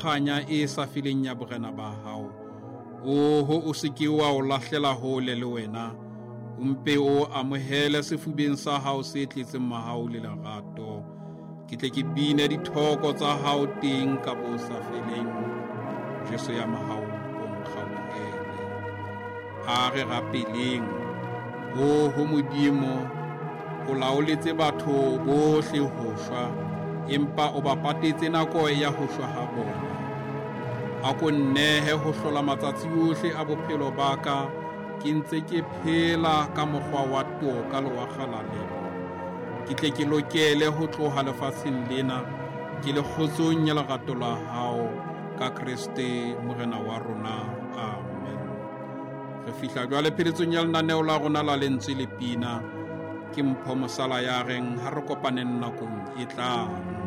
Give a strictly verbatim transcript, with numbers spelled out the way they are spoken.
kganya e sa feleng ya borena ba hao. Oho o se ke wa o lahlela hole le wena, umpe o amohele sefubeng sa hao se tletseng mahao le lerato. Ke tle ke bine dithoko tsa hao teng ka bo sa feleng. Jesu ya mahao o nkgauhele. A re rapeleng, oho Modimo, o laoletse batho bohle ho shwa, empa o ba patetse nako ya ho shwa ha bona. A ko nnehe ho hlola matsatsi ohle a bophelo ba ka, ke ntse ke phela ka mokgwa wa toka le wa kgalalelo. Ke tle ke lokele ho tloha lefatsheng lena, ke le kgotsong ya lerato la hao, ka Kriste morena wa rona. Amen. Re fihla jwale pheletsong ya lenaneo la rona la lentswe le pina. Ke Mpho Mosala ya reng ha re kopaneng nakong e tlang.